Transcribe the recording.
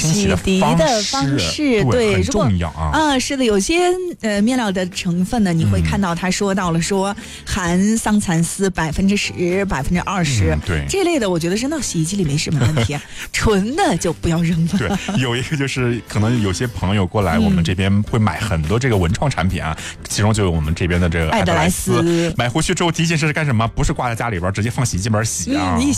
洗涤的方式， 对，很重要啊。 是的，有些面料的成分呢，你会看到他说到了说含桑蚕丝10%、20%， 对， 这类的我觉得扔到洗衣机里没什么问题，纯的就不要扔了。 对，有一个就是可能有些朋友过来我们这边会买很多这个文创产品啊，其中就有我们这边的这个爱德莱斯，买回去之后第一件事是干什么？不是挂在家里边直接放洗衣机里边洗啊。